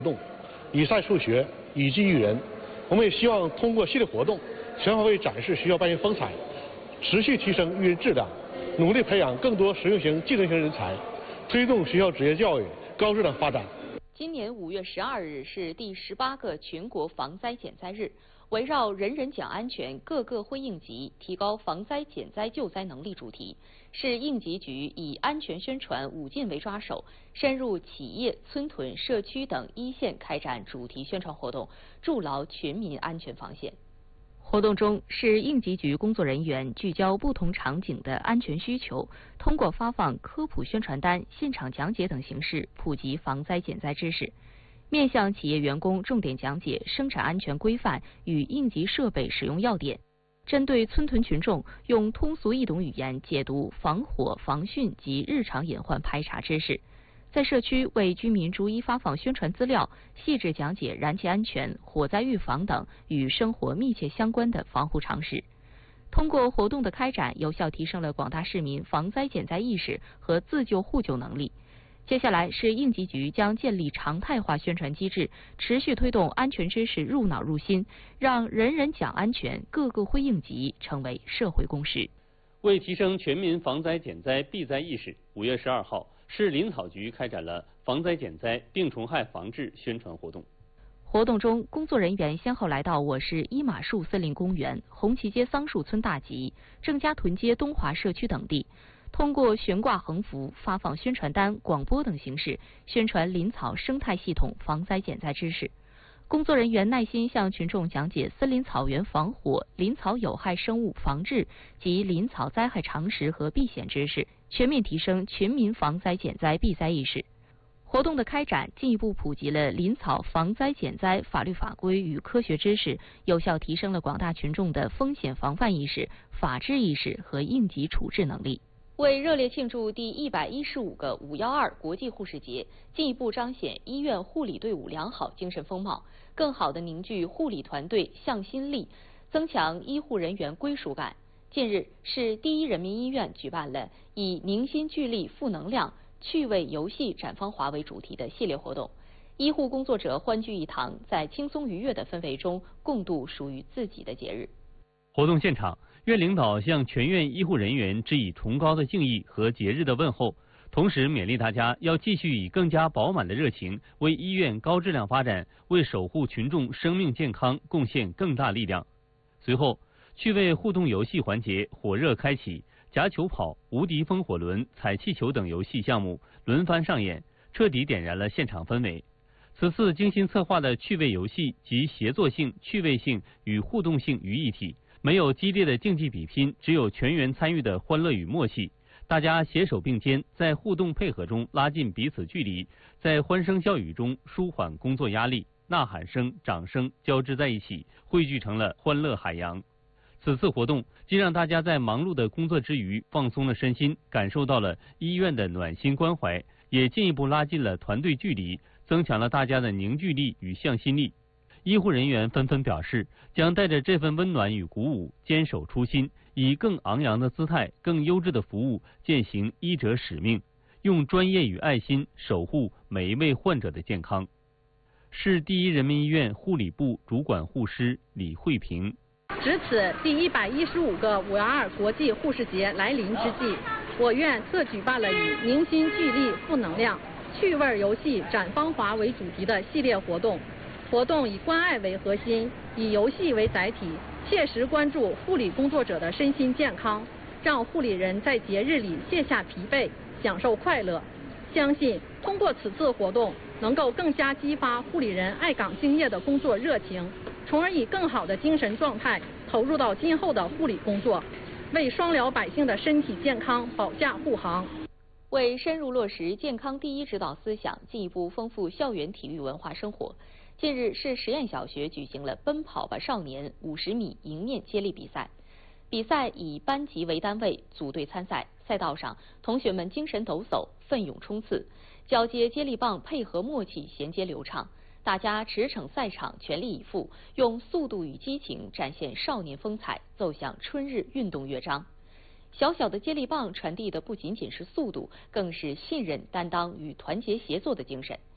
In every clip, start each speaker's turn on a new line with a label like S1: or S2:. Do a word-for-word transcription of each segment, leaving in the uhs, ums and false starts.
S1: 动，以赛数学，以技育人。我们也希望通过系列活动，全方位展示学校办学风采，持续提升育人质量，努力培养更多实用型、技能型人才，推动学校职业教育高质量发展。
S2: 今年五月十二日是第十八个全国防灾减灾日，围绕人人讲安全，个个会应急，提高防灾减灾救灾能力主题，市应急局以安全宣传五件为抓手，深入企业、村屯、社区等一线开展主题宣传活动，筑牢全民安全防线。活动中，市应急局工作人员聚焦不同场景的安全需求，通过发放科普宣传单、现场讲解等形式普及防灾减灾知识，面向企业员工重点讲解生产安全规范与应急设备使用要点。针对村屯群众，用通俗易懂语言解读防火、防汛及日常隐患排查知识。在社区为居民逐一发放宣传资料，细致讲解燃气安全、火灾预防等与生活密切相关的防护常识。通过活动的开展，有效提升了广大市民防灾减灾意识和自救互救能力。接下来，市应急局将建立常态化宣传机制，持续推动安全知识入脑入心，让人人讲安全，个个会应急成为社会共识。
S3: 为提升全民防灾减灾避灾意识，五月十二号，市林草局开展了防灾减灾、病虫害防治宣传活动。
S2: 活动中，工作人员先后来到我市伊马树森林公园、红旗街桑树村大集、郑家屯街东华社区等地，通过悬挂横幅、发放宣传单、广播等形式，宣传林草生态系统防灾减灾知识。工作人员耐心向群众讲解森林草原防火、林草有害生物防治及林草灾害常识和避险知识，全面提升全民防灾减灾避灾意识。活动的开展进一步普及了林草防灾减灾法律法规与科学知识，有效提升了广大群众的风险防范意识、法治意识和应急处置能力。为热烈庆祝第一百一十五个五幺二国际护士节，进一步彰显医院护理队伍良好精神风貌，更好地凝聚护理团队向心力，增强医护人员归属感。近日，市第一人民医院举办了以凝心聚力负能量、趣味游戏展芳华为主题的系列活动，医护工作者欢聚一堂，在轻松愉悦的氛围中共度属于自己的节日。
S3: 活动现场，院领导向全院医护人员致以崇高的敬意和节日的问候，同时勉励大家要继续以更加饱满的热情，为医院高质量发展、为守护群众生命健康贡献更大力量。随后，趣味互动游戏环节火热开启，夹球跑、无敌风火轮、踩气球等游戏项目轮番上演，彻底点燃了现场氛围。此次精心策划的趣味游戏集协作性、趣味性与互动性于一体，没有激烈的竞技比拼，只有全员参与的欢乐与默契。大家携手并肩，在互动配合中拉近彼此距离，在欢声笑语中舒缓工作压力，呐喊声、掌声交织在一起，汇聚成了欢乐海洋。此次活动既让大家在忙碌的工作之余放松了身心，感受到了医院的暖心关怀，也进一步拉近了团队距离，增强了大家的凝聚力与向心力。医护人员纷纷表示，将带着这份温暖与鼓舞，坚守初心，以更昂扬的姿态、更优质的服务践行医者使命，用专业与爱心守护每一位患者的健康。市第一人民医院护理部主管护师李慧萍。
S4: 值此第一百一十五个五幺二国际护士节来临之际，我院特举办了以凝心聚力负能量、趣味游戏展芳华为主题的系列活动。活动以关爱为核心，以游戏为载体，切实关注护理工作者的身心健康，让护理人在节日里卸下疲惫，享受快乐。相信通过此次活动，能够更加激发护理人爱岗敬业的工作热情，从而以更好的精神状态投入到今后的护理工作，为双疗百姓的身体健康保驾护航。
S2: 为深入落实健康第一指导思想，进一步丰富校园体育文化生活，近日，市实验小学举行了奔跑吧少年五十米迎面接力比赛。比赛以班级为单位，组队参赛。赛道上，同学们精神抖擞，奋勇冲刺，交接接力棒配合默契，衔接流畅。大家驰骋赛场，全力以赴，用速度与激情展现少年风采，奏响春日运动乐章。小小的接力棒传递的不仅仅是速度，更是信任、担当与团结协作的精神。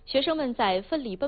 S2: 学生们在奋力奔